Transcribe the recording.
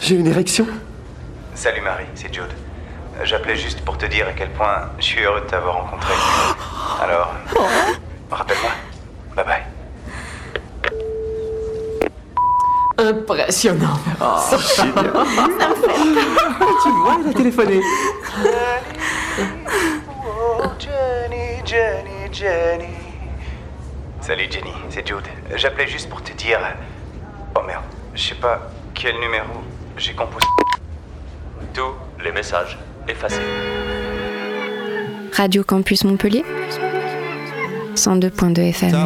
J'ai une érection. Salut Marie, c'est Jude. J'appelais juste pour te dire à quel point je suis heureux de t'avoir rencontré. Alors, rappelle-moi. Bye bye. Impressionnant. Génial. Tu vois, il a téléphoné. Jenny. Salut Jenny, c'est Jude. J'appelais juste pour te dire... Oh merde, je sais pas quel numéro j'ai composé. Tous les messages effacés. Radio Campus Montpellier 102.2 FM.